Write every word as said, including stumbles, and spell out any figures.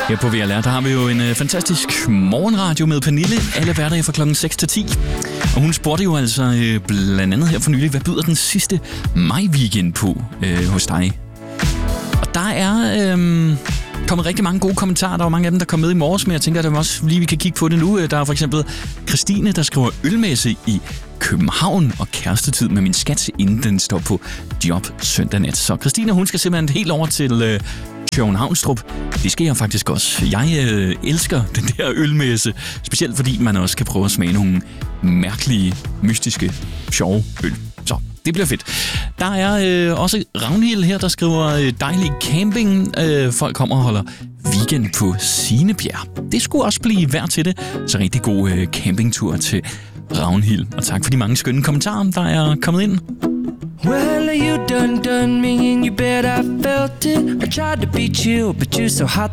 Her på V R, der har vi jo en øh, fantastisk morgenradio med Pernille, alle hverdage fra klokken seks til ti. Og hun spurgte jo altså øh, blandt andet her for nylig, hvad byder den sidste maj-weekend på øh, hos dig? Og der er øh, kommet rigtig mange gode kommentarer. Der var mange af dem, der kom med i morges, men jeg tænker, at der også lige vi kan kigge på det nu. Der er for eksempel Christine, der skriver ølmesse i København og kærestetid med min skat, inden den står på job søndag nat. Så Christine, hun skal simpelthen helt over til øh, Københavnstrup. Det skal jeg faktisk også. Jeg øh, elsker den der ølmesse, specielt fordi man også kan prøve at smage nogle mærkelige, mystiske, sjove øl. Så det bliver fedt. Der er øh, også Ragnhild her, der skriver øh, dejlig camping. Øh, folk kommer og holder weekend på Sinebjerg. Det skulle også blive værd til det. Så rigtig god øh, campingtur til Ragnhild. Og tak for de mange skønne kommentarer, der er kommet ind. Well, you done done me and you bet I felt it. I tried to be chill, but you're so hot